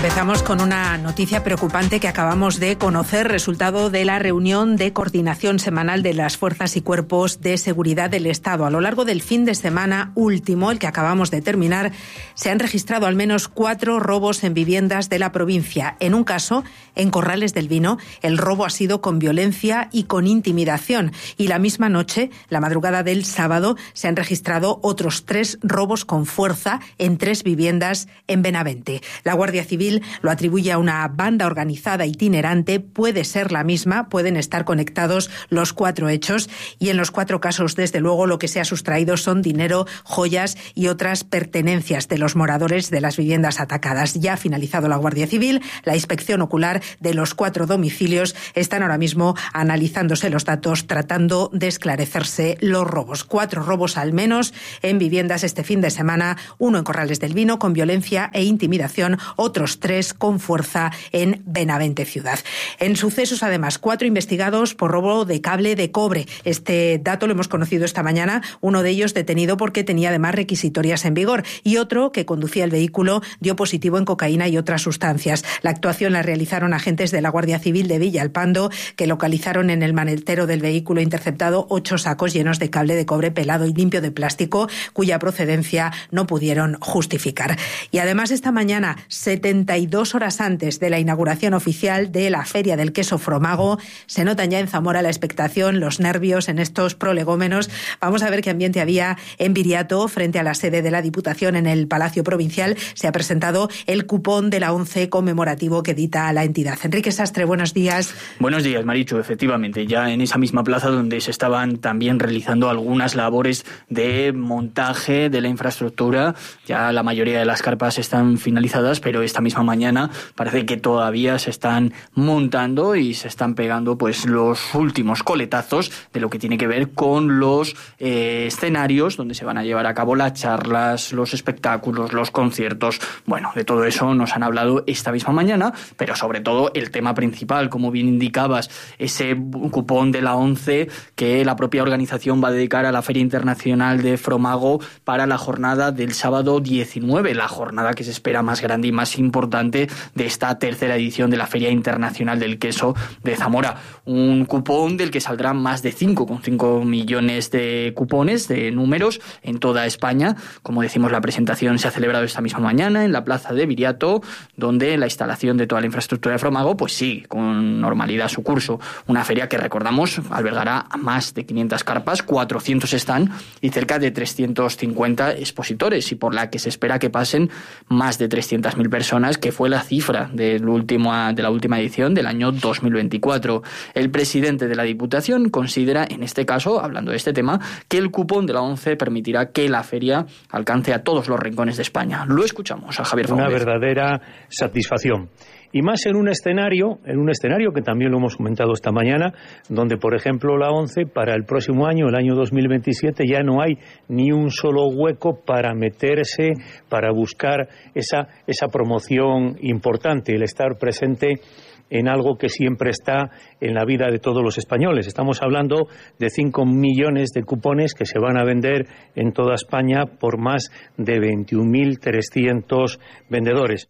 Empezamos con una noticia preocupante que acabamos de conocer, resultado de la reunión de coordinación semanal de las fuerzas y cuerpos de seguridad del Estado. A lo largo del fin de semana último, el que acabamos de terminar, se han registrado al menos 4 robos en viviendas de la provincia. En un caso, en Corrales del Vino, el robo ha sido con violencia y con intimidación. Y la misma noche, la madrugada del sábado, se han registrado otros 3 robos con fuerza en 3 viviendas en Benavente. La Guardia Civil lo atribuye a una banda organizada itinerante, puede ser la misma, pueden estar conectados los 4 hechos y en los 4 casos, desde luego, lo que se ha sustraído son dinero, joyas y otras pertenencias de los moradores de las viviendas atacadas. Ya ha finalizado la Guardia Civil, la inspección ocular de los 4 domicilios, están ahora mismo analizándose los datos, tratando de esclarecerse los robos. 4 robos al menos en viviendas este fin de semana, 1 en Corrales del Vino con violencia e intimidación, otros 3 con fuerza en Benavente ciudad. En sucesos, además, 4 investigados por robo de cable de cobre. Este dato lo hemos conocido esta mañana, uno de ellos detenido porque tenía además requisitorias en vigor y otro que conducía el vehículo dio positivo en cocaína y otras sustancias. La actuación la realizaron agentes de la Guardia Civil de Villalpando, que localizaron en el maletero del vehículo interceptado 8 sacos llenos de cable de cobre pelado y limpio de plástico, cuya procedencia no pudieron justificar. Y además, esta mañana, 72 horas antes de la inauguración oficial de la Feria del Queso Fromago, se notan ya en Zamora la expectación, los nervios en estos prolegómenos. Vamos a ver qué ambiente había en Viriato, frente a la sede de la Diputación en el Palacio Provincial. Se ha presentado el cupón de la ONCE conmemorativo que edita la entidad. Enrique Sastre, buenos días. Buenos días, Marichu. Efectivamente, ya en esa misma plaza donde se estaban también realizando algunas labores de montaje de la infraestructura, ya la mayoría de las carpas están finalizadas, pero esta misma mañana parece que todavía se están montando y se están pegando pues los últimos coletazos de lo que tiene que ver con los escenarios donde se van a llevar a cabo las charlas, los espectáculos, los conciertos. Bueno, de todo eso nos han hablado esta misma mañana, pero sobre todo el tema principal, como bien indicabas, ese cupón de la ONCE que la propia organización va a dedicar a la Feria Internacional de Fromago para la jornada del sábado 19, la jornada que se espera más grande y más importante de esta tercera edición de la Feria Internacional del Queso de Zamora. Un cupón del que saldrán más de 5,5 millones de cupones, de números, en toda España. Como decimos, la presentación se ha celebrado esta misma mañana en la plaza de Viriato, donde la instalación de toda la infraestructura de Fromago pues sigue con normalidad su curso. Una feria que, recordamos, albergará a más de 500 carpas, 400 están y cerca de 350 expositores, y por la que se espera que pasen más de 300.000 personas, que fue la cifra de la última edición del año 2024. El presidente de la Diputación considera, en este caso, hablando de este tema, que el cupón de la ONCE permitirá que la feria alcance a todos los rincones de España. Lo escuchamos a Javier Faúndez. Una verdadera satisfacción. Y más en un escenario que también lo hemos comentado esta mañana, donde, por ejemplo, la ONCE para el próximo año, el año 2027, ya no hay ni un solo hueco para meterse, para buscar esa promoción importante, el estar presente en algo que siempre está en la vida de todos los españoles. Estamos hablando de 5 millones de cupones que se van a vender en toda España por más de 21.300 vendedores.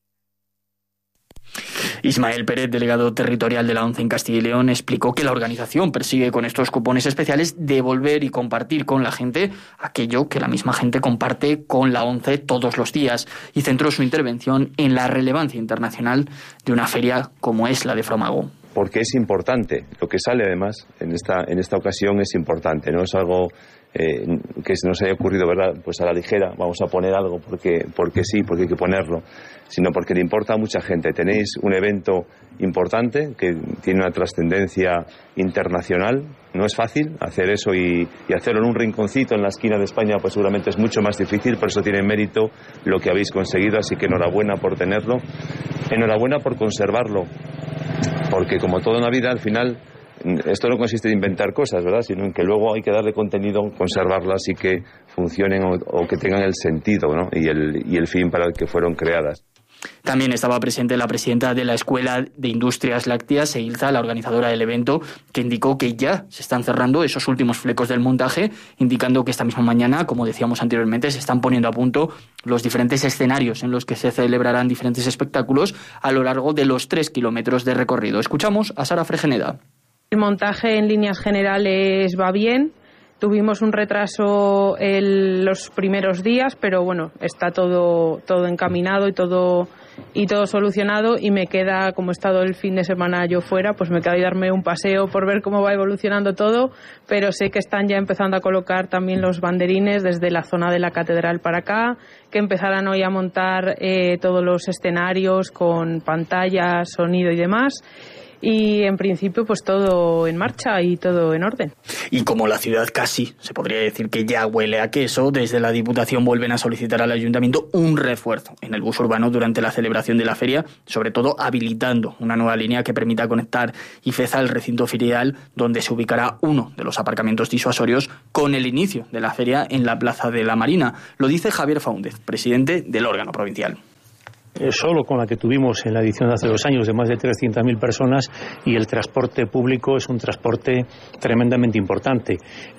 Ismael Pérez, delegado territorial de la ONCE en Castilla y León, explicó que la organización persigue con estos cupones especiales devolver y compartir con la gente aquello que la misma gente comparte con la ONCE todos los días, y centró su intervención en la relevancia internacional de una feria como es la de Fromago. Porque es importante, lo que sale además en esta ocasión es importante, no es algo que se nos haya ocurrido, ¿verdad?, pues a la ligera, vamos a poner algo porque sí, porque hay que ponerlo, sino porque le importa a mucha gente. Tenéis un evento importante que tiene una trascendencia internacional. No es fácil hacer eso y hacerlo en un rinconcito en la esquina de España, pues seguramente es mucho más difícil, por eso tiene mérito lo que habéis conseguido, así que enhorabuena por tenerlo, enhorabuena por conservarlo, porque como toda una vida, al final, esto no consiste en inventar cosas, ¿verdad?, sino en que luego hay que darle contenido, conservarlas y que funcionen o que tengan el sentido, ¿no?, y el fin para el que fueron creadas. También estaba presente la presidenta de la Escuela de Industrias Lácteas, Eilza, la organizadora del evento, que indicó que ya se están cerrando esos últimos flecos del montaje, indicando que esta misma mañana, como decíamos anteriormente, se están poniendo a punto los diferentes escenarios en los que se celebrarán diferentes espectáculos a lo largo de los 3 kilómetros de recorrido. Escuchamos a Sara Fregeneda. El montaje en líneas generales va bien. Tuvimos un retraso en los primeros días, pero bueno, está todo encaminado y todo solucionado, y me queda, como he estado el fin de semana yo fuera, pues me queda darme un paseo por ver cómo va evolucionando todo, pero sé que están ya empezando a colocar también los banderines desde la zona de la catedral para acá, que empezarán hoy a montar todos los escenarios con pantallas, sonido y demás. Y en principio pues todo en marcha y todo en orden. Y como la ciudad casi se podría decir que ya huele a queso, desde la Diputación vuelven a solicitar al Ayuntamiento un refuerzo en el bus urbano durante la celebración de la feria, sobre todo habilitando una nueva línea que permita conectar Ifeza al recinto ferial, donde se ubicará uno de los aparcamientos disuasorios con el inicio de la feria en la Plaza de la Marina. Lo dice Javier Faúndez, presidente del órgano provincial. Solo con la que tuvimos en la edición de hace 2 años de más de 300.000 personas, y el transporte público es un transporte tremendamente importante.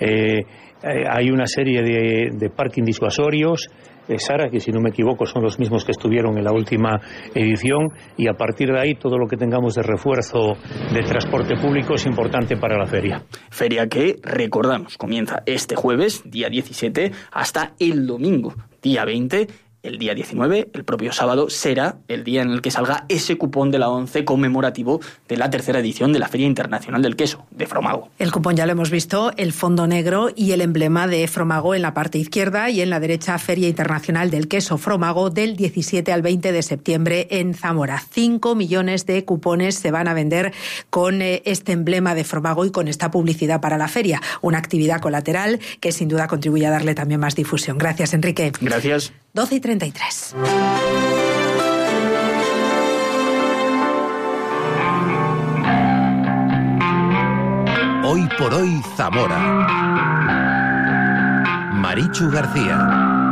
Hay una serie de parking disuasorios, Sara, que si no me equivoco son los mismos que estuvieron en la última edición, y a partir de ahí todo lo que tengamos de refuerzo de transporte público es importante para la feria. Feria que, recordamos, comienza este jueves, día 17, hasta el domingo, día 20. El día 19, el propio sábado, será el día en el que salga ese cupón de la ONCE conmemorativo de la 3ª edición de la Feria Internacional del Queso, de Fromago. El cupón ya lo hemos visto, el fondo negro y el emblema de Fromago en la parte izquierda, y en la derecha Feria Internacional del Queso Fromago del 17 al 20 de septiembre en Zamora. 5 millones de cupones se van a vender con este emblema de Fromago y con esta publicidad para la feria. Una actividad colateral que sin duda contribuye a darle también más difusión. Gracias, Enrique. Gracias. 12:33. Hoy por hoy Zamora. Marichu García.